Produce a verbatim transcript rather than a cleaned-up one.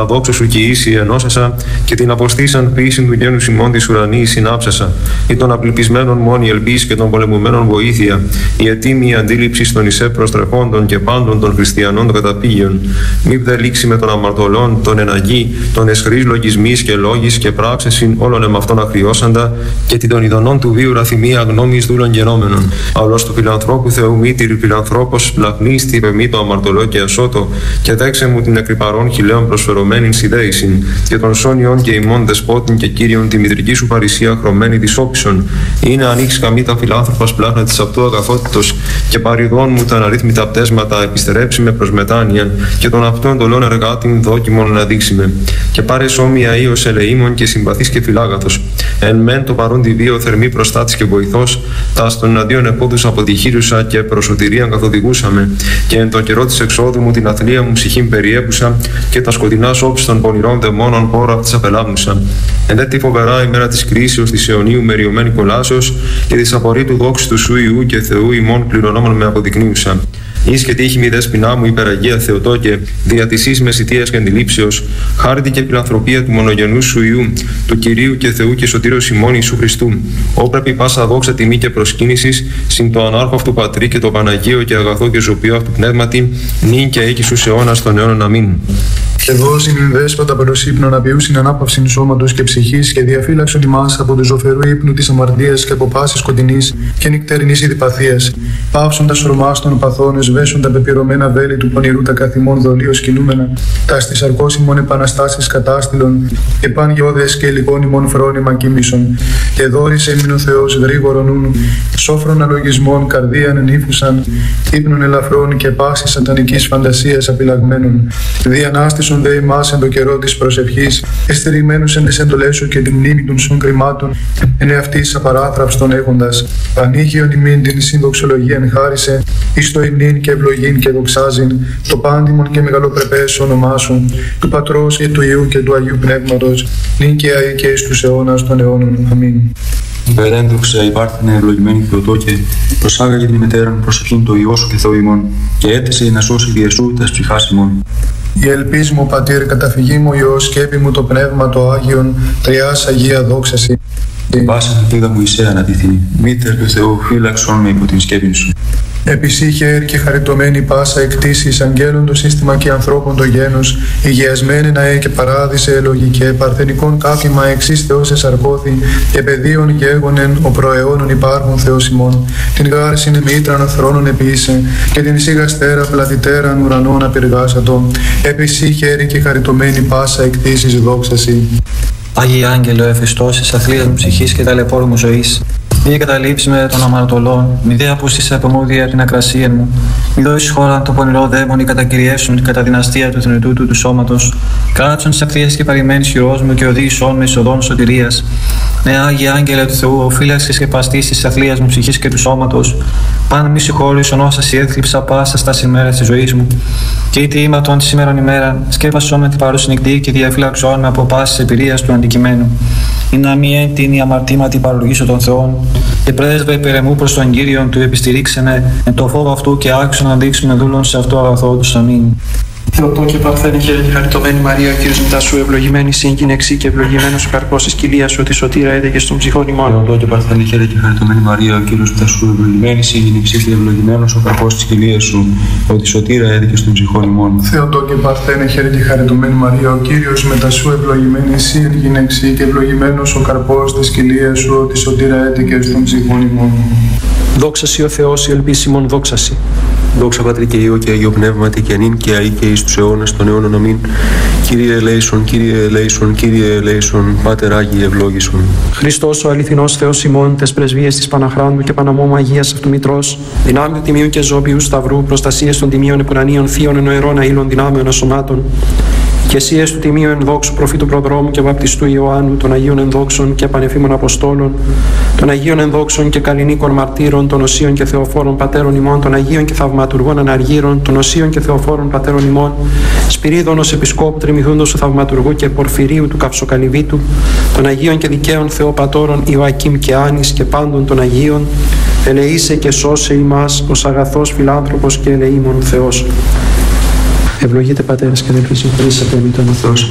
παραδόξου σου και ίσοι ενώσασα, και την αποστήσαν πίσιν του γένους ημών της ουρανής συνάψασα, ή των απληπισμένων μόνη ελπίς και των πολεμουμένων βοήθεια, η ετοίμη αντίληψη των εισέ προστρεφόντων και πάντων των χριστιανών των καταπήγειων. Μη δε λήξει με των αμαρτωλών, των εναγή, των εσχρής λογισμής και λόγης και πράξεσιν όλων εμαυτών αχριώσαντα, και την των ειδονών του βίου ραθυμία γνώμης δούλων γενόμενων. Αυλός του φιλανθρώπου Θεού μήτηρη φιλανθρώπος πλαχνίστη πεμή το αμαρτωλό και ασώτο, και δέξε μου την εκρυπαρών χιλέων προσφερωμένην συνδέησιν, και των σόνιων και ημών δεσπότην και κύριων τη μητρική σου παρησία χρωμένη της όψεων. Είναι ανοίξει καμίτα φιλάνθρωπας πλάχνα της αυτού αγαθότητος, και παριδών μου τα αναρρύθμιτα πτέσματα επιστερέψει με προς μετάνοιαν, και των αυτών τολών εργάτην δόκιμον να δείξει με. Και πάρε σώμια ίος ελεήμων και συμπαθής και φιλάγαθος. Εν μεν το παρόν τη βίο θερμή προστάτης και βοηθός, τα στον εναντίον επόδους αποτυχήρουσα και προσωτηρίαν καθοδηγούσαμε, και εν το καιρό της εξόδου μου την αθλία μου ψυχήν περιέπουσα, και τα σκοτεινά όψη των πονηρών δαιμόνων πόρα της απελάμνουσα. Εν δε τη φοβερά ημέρα της κρίσεως της αιωνίου μεριωμένη κολάσεως, και της απορρίτου δόξης του σου Ιού και Θεού ημών κληρονόμων με αποδεικνύουσα. Εις και τύχη μη δέσποινά μου υπεραγία Θεοτόκε, δια της εις μεσητείας και αντιλήψεως, χάρητη και φιλανθρωπία του μονογενού σου Ιού, του Κυρίου και Θεού και Σωτήρος ημών Ιησού Χριστού. Όπρεπη πάσα δόξα τιμή και προσκύνησης, συν το ανάρχο αυτού Πατρί και το Παναγίο και αγαθό και ζωπιό αυτού Πνεύματι, νυν και εκεί στους αιώνας των αιώνων. Αμήν. Και δώσει την δέσποτα προς ύπνο να ποιούσιν ανάπαυσιν σώματος και ψυχής, και διαφύλαξον ημάς από του ζωφερού ύπνου της αμαρτίας και από πάσης σκοτεινής και νυκτερινής ειδιπαθίας. Πάυσον τα σωρμάς των παθών, εσβέσουν τα πεπειρωμένα βέλη του πονηρού τα καθημών δολίως κινούμενα, τα στις σαρκός ημών επαναστάσεις κατάστηλον, και παν γεώδες και υλικών ημών φρόνημα κοίμησον. Και δόρισε ημιν ο Θεός γρήγορον νουν, σόφρον αλογισμών καρδίαν ενήφουσαν, ύπνων ελαφρών και πάσης σατανικής φαντασίας απειλαγμένων. Διανάστησον δε ημάς εν το καιρό της προσευχής, εστερημένους εν τις εντολές σου και την μνήμη των σουν κρυμάτων, εν εαυτής απαράθραυστον έχοντας. Ανοίγιον ημίν την συνδοξολογίαν χάρισε, εις το υμνήν και ευλογήν και δοξάζειν, το πάντιμον και μεγαλοπρεπές όνομά σου, του Πατρός και του Υιού και του Αγίου Πνεύματος, νυν και αεί και εις τους αιώνας των αιώνων. Αμήν. Υπερέντοξα υπάρχουνε ευλογημένη Θεοτόκε, προσάγαγε την μετέραν προσευχήν το Υιό σου και Θεό ημών, και έθεσε να σώσει διεσού τας ψυχάς ημών. Η ελπίς μου, Πατήρ, καταφυγή μου Υιός, σκέπη μου το Πνεύμα το Άγιον, τριάς Αγία δόξαση. Την πάσα ελπίδα μου εισέ ανατίθυνη, μήτερ του Θεού φύλαξον με υπό την σκέπη σου. Επισύχε και χαριτωμένη πάσα εκτίσεις αγγέλων το σύστημα και ανθρώπων το γένος, υγειασμένη να και παράδεισε ελογικέ, παρθενικών κάφημα εξής Θεός εσαρκώθη, και παιδίων γέγονεν ο προαιώνων υπάρχουν Θεός ημών. Την γάρσιν μήτραν θρόνων επίησε, και την σιγαστέρα πλατητέραν ουρανών απεργάσατο. Επισύχε και χαριτωμένη πάσα εκτίσεις δόξαση. Άγιε Άγγελο, εφιστώσεις αθλίας μου ψυχής και ταλαιπώρου μου ζωής, μη καταλήψει με των αμαρτωλών, μη δε απούστησε από μου δια την ακρασία μου, μη δώσεις χώρα το πονηρό δαίμονι κατακυριέσουν κατά δυναστεία του θνητού του, του σώματος, κάτσον στις ακτίες και παρημένης χειρός μου και οδήγησόν με εισοδόν σωτηρίας. Ναι, Άγιε Άγγελε του Θεού, οφείλαξες και παστήσεις της αθλίας μου ψυχής και του σώματος, πάνε μη συγχώρησον όσα σι έθλιψα πάσα στα ημέρας της ζωής μου. Και είτε ήμαρτον τη σήμερον ημέρα, σκέπασον με την παρούση νυχτή και διαφύλαξον με από πάσης εμπειρίας του αντικειμένου. Ή να μη έντυνη αμαρτήματι παρολογήσω των Θεών, και πρέσβε υπερεμού προς τον Κύριον του επιστηρίξενε εν το φόβο αυτού και άξιον να δείξουμε δούλων σε αυτό αγαθό του. Αμήν. Θεοτόκε παρθένε χαίρε και χαριτωμένη Μαρία, ο Κύριος μετά σου ευλογημένη συν γυναιξή και ευλογημένος ο καρπός της κοιλίας σου, τη σωτήρα έδεγε στον ψυχών ημών. Θεοτόκε παρθένε χαίρε και χαριτωμένη Μαρία, ο Κύριος μετά σου ευλογημένη συν γυναιξή και ευλογημένος ο καρπός της κοιλίας σου, ο τη σωτήρα έδεγε στον ψυχών ημών. Θεοτόκε παρθένε χαίρε και χαριτωμένη Μαρία, ο Κύριος μετά σου ευλογημένη συν γυναιξή και ευλογημένος ο καρπός της κοιλίας σου, ο τη σωτήρα έδεγε στον ψυχών ημών. Δόξασι ο Θεός, η ελπίσιμον δόξασι. Δόξα Πατρί και Υιό και Αγίο Πνεύματι και νυν και αεί και εις τους αιώνας των αιώνων. Αμήν. Κύριε ελέησον, Κύριε ελέησον, Κύριε ελέησον, Πάτερ Άγιε ευλόγησον. Χριστός ο αληθινός Θεός ημών, τες πρεσβείες της Παναχράντου και Παναμόμου Αγίας αυτού Μητρός, δυνάμει του Τιμίου και Ζώπιου Σταυρού, προστασίες των Τιμίων Επουρανίων Θείων ενοερών αήλων δυνάμεων ασωμάτων, και εσίες του Τιμίου ενδόξου προφήτου προδρόμου και βαπτιστού Ιωάννου, των Αγίων ενδόξων και πανεφήμων Αποστόλων, των Αγίων ενδόξων και καλλινίκων μαρτύρων, των Οσίων και Θεοφόρων πατέρων ημών, των Αγίων και θαυματουργών αναργύρων, των Οσίων και Θεοφόρων πατέρων ημών, Σπυρίδων ως Επισκόπου Τριμηθούντος του Θαυματουργού και Πορφυρίου του Καυσοκαλυβίτου, των Αγίων και δικαίων Θεοπατώρων Ιωακήμ και Άνης και πάντων των Αγίων, ελεήσε και σώσε ημάς ως αγαθός φιλάνθρωπος και ελεήμων Θεός. Ευλογείτε πατέρες και αδελφοί, συγχωρήσατε εμείς τον Θεός.